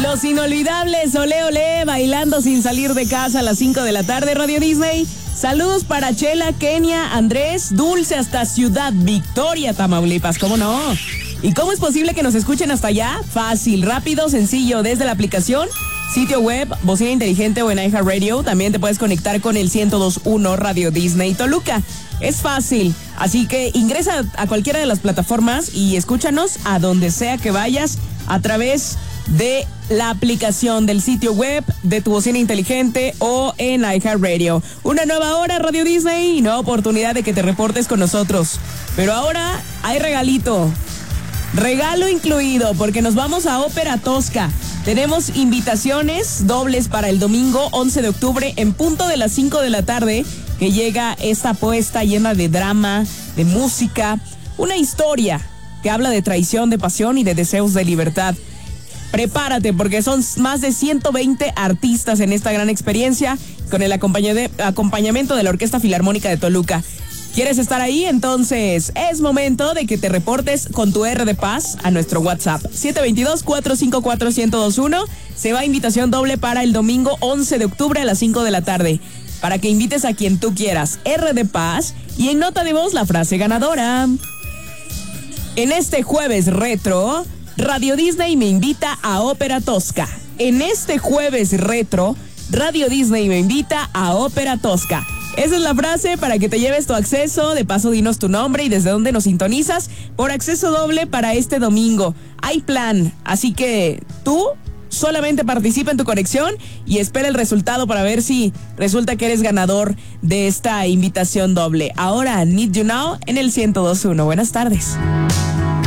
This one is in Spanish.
Los inolvidables Olé Olé, bailando sin salir de casa a las 5 de la tarde, Radio Disney. Saludos para Chela, Kenia, Andrés, Dulce hasta Ciudad Victoria, Tamaulipas, ¿cómo no? ¿Y cómo es posible que nos escuchen hasta allá? Fácil, rápido, sencillo, desde la aplicación, sitio web, bocina inteligente o en iHeartRadio. También te puedes conectar con el 102.1 Radio Disney Toluca. Es fácil, así que ingresa a cualquiera de las plataformas y escúchanos a donde sea que vayas a través de la aplicación del sitio web, de tu bocina inteligente o en iHeartRadio. Una nueva hora, Radio Disney, y nueva oportunidad de que te reportes con nosotros. Pero ahora hay regalito. Regalo incluido, porque nos vamos a Ópera Tosca. Tenemos invitaciones dobles para el domingo 11 de octubre en punto de las 5 de la tarde, que llega esta apuesta llena de drama, de música, una historia que habla de traición, de pasión y de deseos de libertad. Prepárate, porque son más de 120 artistas en esta gran experiencia con el acompañamiento de la Orquesta Filarmónica de Toluca. ¿Quieres estar ahí? Entonces es momento de que te reportes con tu R de Paz a nuestro WhatsApp 722-454-1021. Se va invitación doble para el domingo 11 de octubre a las 5 de la tarde, para que invites a quien tú quieras. R de Paz y en nota de voz la frase ganadora. En este jueves retro, Radio Disney me invita a Ópera Tosca. En este jueves retro, Radio Disney me invita a Ópera Tosca. Esa es la frase para que te lleves tu acceso. De paso, dinos tu nombre y desde dónde nos sintonizas por acceso doble para este domingo. Hay plan, así que tú solamente participa en tu conexión y espera el resultado para ver si resulta que eres ganador de esta invitación doble. Ahora, Need You Now en el 102.1. Buenas tardes.